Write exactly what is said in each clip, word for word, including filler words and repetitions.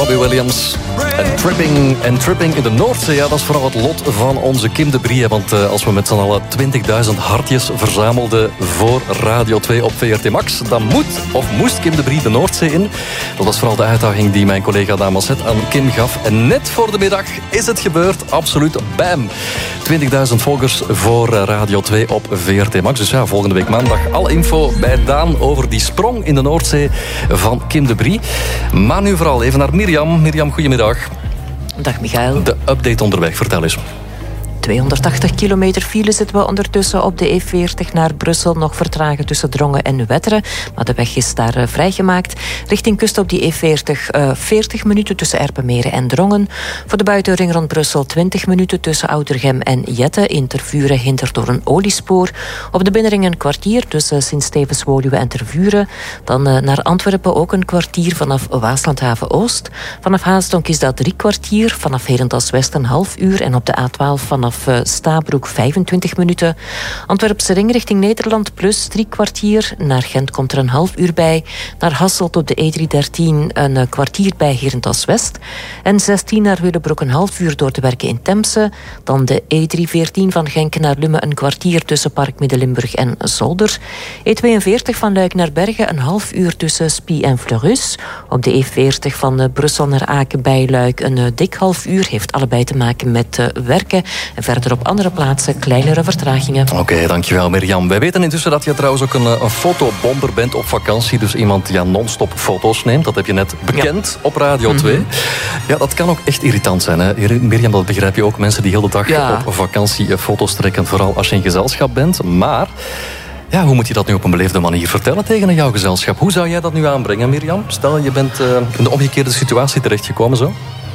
Robbie Williams. En tripping, en tripping in de Noordzee, ja, dat is vooral het lot van onze Kim de Brie. Want uh, als we met z'n allen twintigduizend hartjes verzamelden voor Radio twee op V R T Max, dan moet of moest Kim de Brie de Noordzee in. Dat was vooral de uitdaging die mijn collega Damaset aan Kim gaf. En net voor de middag is het gebeurd. Absoluut, bam. twintigduizend volgers voor Radio twee op V R T Max. Dus ja, volgende week maandag alle info bij Daan over die sprong in de Noordzee van Kim de Brie. Maar nu vooral even naar Mirjam. Mirjam, goedemiddag. Dag Michael. De update onderweg, vertel eens. tweehonderdtachtig kilometer file zitten we ondertussen op de E veertig naar Brussel. Nog vertragen tussen Drongen en Wetteren. Maar de weg is daar uh, vrijgemaakt. Richting kust op die E veertig uh, veertig minuten tussen Erpenmeren en Drongen. Voor de buitenring rond Brussel twintig minuten tussen Oudergem en Jette. In Tervuren hinderd door een oliespoor. Op de binnenring een kwartier tussen Sint-Stevens-Woluwe en Tervuren. Dan uh, naar Antwerpen ook een kwartier vanaf Waaslandhaven-Oost. Vanaf Haasdonk is dat drie kwartier. Vanaf Herentals-West een half uur. En op de A twaalf vanaf Vanaf Stabroek vijfentwintig minuten. Antwerpse ring richting Nederland plus drie kwartier. Naar Gent komt er een half uur bij. Naar Hasselt op de E driehonderddertien een kwartier bij Herentals-West. En zestien naar Willebroek een half uur door te werken in Temse. Dan de E driehonderdveertien van Genk naar Lummen een kwartier tussen Park Midden-Limburg en Zolder. E tweeënveertig van Luik naar Bergen een half uur tussen Spie en Fleurus. Op de E veertig van Brussel naar Aken bij Luik een dik half uur. Heeft allebei te maken met werken. En verder op andere plaatsen kleinere vertragingen. Oké, okay, dankjewel Mirjam. Wij weten intussen dat je trouwens ook een, een fotobomber bent op vakantie. Dus iemand die aan non-stop foto's neemt. Dat heb je net bekend ja. op Radio twee. Mm-hmm. Ja, dat kan ook echt irritant zijn. Hè? Mirjam, dat begrijp je ook. Mensen die heel de dag ja. op vakantie foto's trekken. Vooral als je in gezelschap bent. Maar ja, hoe moet je dat nu op een beleefde manier vertellen tegen jouw gezelschap? Hoe zou jij dat nu aanbrengen, Mirjam? Stel, je bent uh, in de omgekeerde situatie terechtgekomen zo.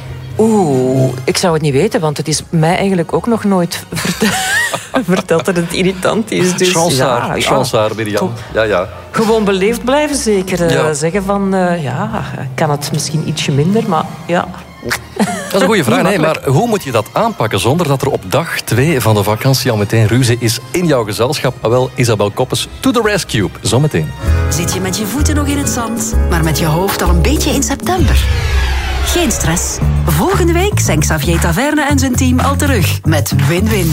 Oeh, ik zou het niet weten, want het is mij eigenlijk ook nog nooit verteld, verteld dat het irritant is. Dus, chansaar, ja, chansaar, ja. Mirjam. Ja, ja. Gewoon beleefd blijven zeker. Ja. Uh, zeggen van, uh, ja, kan het misschien ietsje minder, maar ja. Dat is een goede vraag, nee, maar hoe moet je dat aanpakken zonder dat er op dag twee van de vakantie al meteen ruzie is in jouw gezelschap? Wel, Isabel Koppes, to the rescue, zometeen. Zit je met je voeten nog in het zand, maar met je hoofd al een beetje in september? Geen stress. Volgende week zijn Xavier Taverne en zijn team al terug met Win-Win.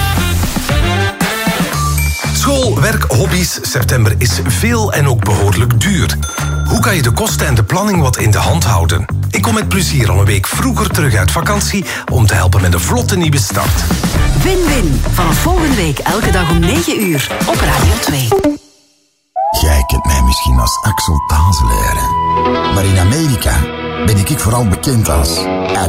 School, werk, hobby's. September is veel en ook behoorlijk duur. Hoe kan je de kosten en de planning wat in de hand houden? Ik kom met plezier al een week vroeger terug uit vakantie om te helpen met een vlotte nieuwe start. Win-Win. Vanaf volgende week elke dag om negen uur op Radio twee. Jij kent mij misschien als Axel Tazelaar. Maar in Amerika ben ik vooral bekend als